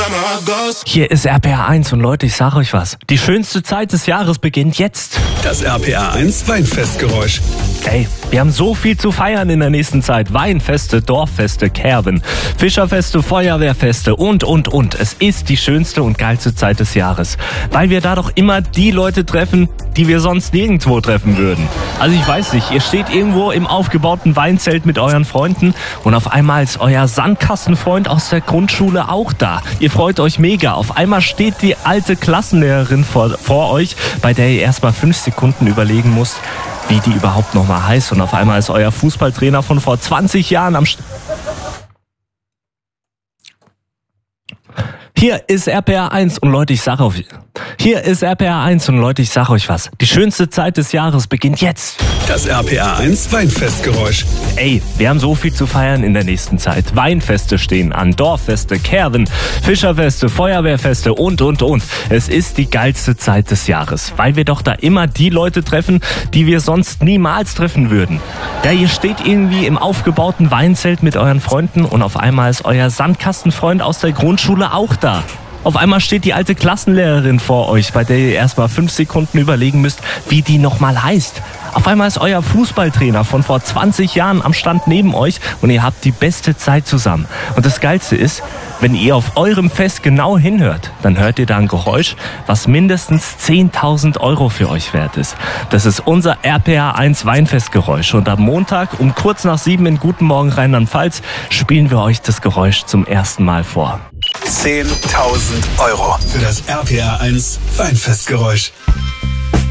Hier ist RPR 1 und Leute, ich sage euch was. Die schönste Zeit des Jahres beginnt jetzt. Das RPR 1 Weinfestgeräusch. Ey, wir haben so viel zu feiern in der nächsten Zeit. Weinfeste, Dorffeste, Kerben, Fischerfeste, Feuerwehrfeste und. Es ist die schönste und geilste Zeit des Jahres. Weil wir da doch immer die Leute treffen, die wir sonst nirgendwo treffen würden. Also ich weiß nicht, ihr steht irgendwo im aufgebauten Weinzelt mit euren Freunden und auf einmal ist euer Sandkastenfreund aus der Grundschule auch da. Ihr freut euch mega. Auf einmal steht die alte Klassenlehrerin vor euch, bei der ihr erst mal 5 Sekunden überlegen müsst, wie die überhaupt noch mal heißt. Und auf einmal ist euer Fußballtrainer von vor 20 Jahren am Hier ist RPR 1 und Leute, ich sage euch was. Die schönste Zeit des Jahres beginnt jetzt. Das RPR 1 Weinfestgeräusch. Ey, wir haben so viel zu feiern in der nächsten Zeit. Weinfeste stehen an, Dorffeste, Kerben, Fischerfeste, Feuerwehrfeste und. Es ist die geilste Zeit des Jahres, weil wir doch da immer die Leute treffen, die wir sonst niemals treffen würden. Ja, ihr steht irgendwie im aufgebauten Weinzelt mit euren Freunden und auf einmal ist euer Sandkastenfreund aus der Grundschule auch da. Auf einmal steht die alte Klassenlehrerin vor euch, bei der ihr erst mal 5 Sekunden überlegen müsst, wie die nochmal heißt. Auf einmal ist euer Fußballtrainer von vor 20 Jahren am Stand neben euch und ihr habt die beste Zeit zusammen. Und das Geilste ist, wenn ihr auf eurem Fest genau hinhört, dann hört ihr da ein Geräusch, was mindestens 10.000 € für euch wert ist. Das ist unser RPR 1 Weinfestgeräusch. Und am Montag um kurz nach 7 in Guten Morgen Rheinland-Pfalz spielen wir euch das Geräusch zum ersten Mal vor. 10.000 € für das RPR 1 Weinfestgeräusch.